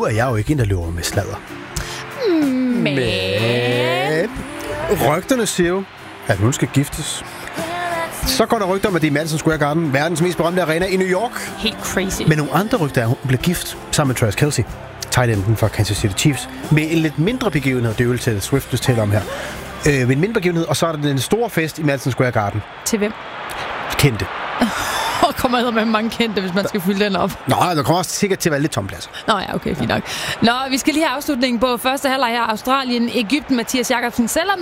er jeg jo ikke en, der løber med sladder. Men rygterne siger jo, at hun skal giftes. Så går der rygter om, at det er Madison Square Garden, verdens mest berømte arena i New York. Helt crazy. Men nogle andre rygter er, at hun bliver gift sammen med Travis Kelce, tight enden for Kansas City Chiefs, med en lidt mindre begivenhed, det er jo til Swift, du taler om her. Med en mindre begivenhed, og så er der den store fest i Madison Square Garden. Til hvem? Kendte. Og kommer der med mange kendte, hvis man skal fylde den op. Nå, der kommer også sikkert til at være lidt tomme pladser. Nå ja, okay, fint nok. Nå, vi skal lige have afslutningen på første halvleg her. Australien, Egypten, Mathias Jakobsen. Selvom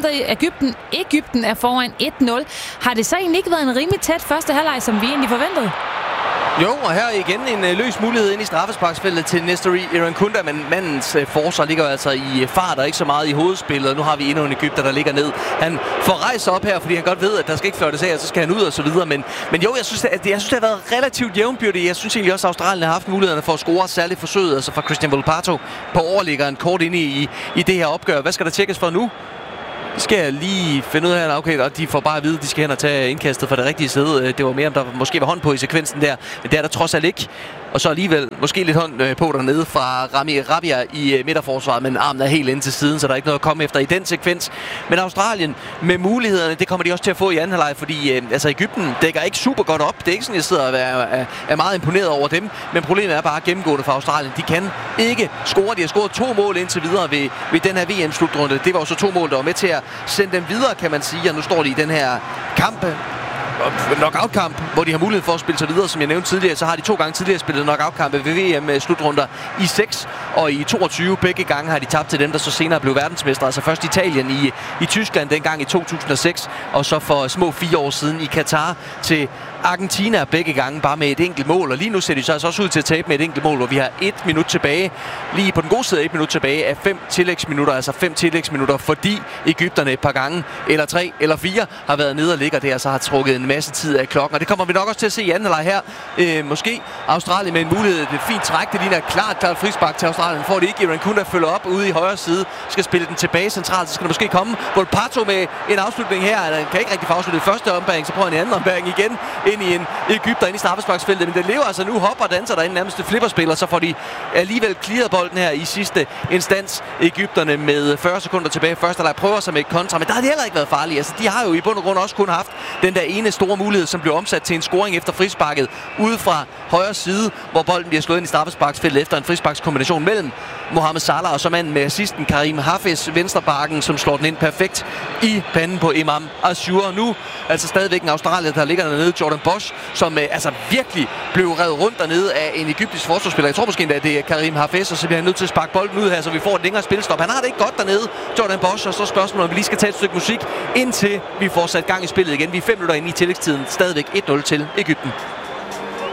Egypten er foran 1-0, har det så egentlig ikke været en rimelig tæt første halvleg, som vi egentlig forventede? Jo, og her igen en løs mulighed ind i straffesparksfeltet til Nestori Irankunda, men mandens forsvar ligger altså i fart og ikke så meget i hovedspillet, og nu har vi endnu en Egypter, der ligger ned. Han får rejse op her, fordi han godt ved, at der skal ikke fløjtes af, og så skal han ud og så videre, men jo, jeg synes, det har været relativt jævnbyrdigt. Jeg synes egentlig også, at Australien har haft mulighederne for at score, særligt forsøget, altså fra Christian Volpato på overliggeren kort inde i det her opgør. Hvad skal der tjekkes for nu? Det skal jeg lige finde ud af, okay, og de får bare at vide, at de skal hen og tage indkastet fra det rigtige sted. Det var mere, om der måske var hånd på i sekvensen der, men det er der trods alt ikke. Og så alligevel måske lidt hånd på dernede fra Rami Rabia i midterforsvaret, men armen er helt ind til siden, så der er ikke noget at komme efter i den sekvens. Men Australien med mulighederne, det kommer de også til at få i anden halvleg, fordi Egypten dækker ikke super godt op. Det er ikke sådan, jeg sidder og er meget imponeret over dem, men problemet er bare gennemgående for Australien. De kan ikke score. De har scoret 2 mål indtil videre ved den her VM-slutrunde. Det var jo så 2 mål, der var med til at sende dem videre, kan man sige, og nu står de i den her kamp, knockout-kamp, hvor de har mulighed for at spille sig videre. Som jeg nævnte tidligere, så har de 2 gange tidligere spillet knockout-kampe ved VM-slutrunder i 6 og i 22. Begge gange har de tabt til dem, der så senere blev verdensmestre. Altså først Italien i Tyskland dengang i 2006, og så for små 4 år siden i Katar til Argentina begge gange bare med et enkelt mål. Og lige nu ser de så altså også ud til at tabe med et enkelt mål, hvor vi har 1 minut tilbage. Lige på den gode side 1 minut tilbage af 5 tillægsminutter, altså 5 tillægsminutter, fordi Egypterne et par gange, eller 3 eller 4, har været nede og ligger der, så har trukket en masse tid af klokken. Og det kommer vi nok også til at se i anden halvleg her. Måske Australien med en mulighed. Det er et fint træk. Det ligner klart frispark til Australien. Får de ikke. Irankunda følger op ude i højre side. Skal spille den tilbage centralt. Så skal der måske komme Volpato med en afslutning her. Han kan ikke rigtig få afsluttet første ombæring, så prøver han i anden ombæring igen ind i en Egypter ind i straffesparksfeltet. Men det lever altså nu, hopper og danser derinde, nærmest flipperspiller. Så får de alligevel clearet bolden her i sidste instans. Egypterne med 40 sekunder tilbage. Første halvleg prøver sig med et kontra, men der har de heller ikke været farlige. Altså, de har jo i bund og grund også kun haft den der ene store mulighed, som blev omsat til en scoring efter frisparket ude fra højre side, hvor bolden bliver slået ind i straffesparksfeltet efter en frisparkskombination mellem Mohamed Salah og så manden med assisten Karim Hafez, venstrebakken, som slår den ind perfekt i panden på Imam Ashur. Nu altså stadigvæk en australier, der ligger dernede, Jordan Bosch, som virkelig blev revet rundt dernede af en egyptisk forsvarsspiller. Jeg tror måske endda, det er Karim Hafez, og så bliver han nødt til at sparke bolden ud her, så vi får et længere spilstop. Han har det ikke godt dernede, Jordan Bosch, og så spørgsmålet, om vi lige skal tage et stykke musik, indtil vi får sat gang i spillet igen. Vi er 5 minutter inde i tillægstiden, stadigvæk 1-0 til Egypten.